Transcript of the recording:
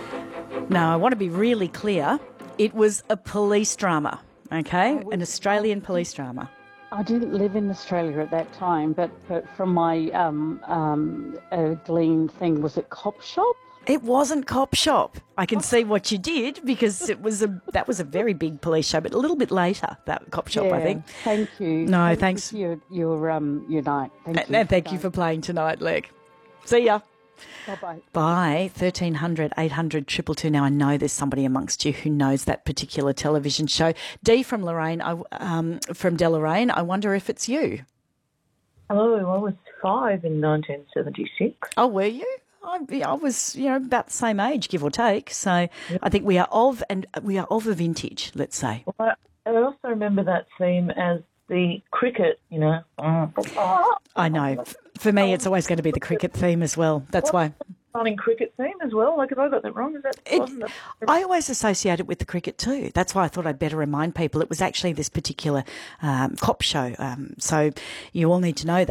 Now, I want to be really clear. It was a police drama, okay? An Australian police drama. I didn't live in Australia at that time, but from my Glean thing, was it Cop Shop? It wasn't Cop Shop. I can see what you did because that was a very big police show, but a little bit later, that Cop Shop, Yeah, I think. thank you. No, thanks. You your night. Thank you. And thank you for playing tonight, Leg. See ya. Bye-bye. Bye. 1300 800 222. Now, I know there's somebody amongst you who knows that particular television show. Dee from Lorraine, from Deloraine, I wonder if it's you. Hello, I was 5 in 1976. Oh, were you? I was, about the same age, give or take. So I think we are of a vintage, let's say. Well, I also remember that theme as the cricket, I know. For me, it's always going to be the cricket theme as well. That's why. Running cricket theme as well. Like, have I got that wrong? I always associate it with the cricket too. That's why I thought I'd better remind people it was actually this particular cop show. So you all need to know that.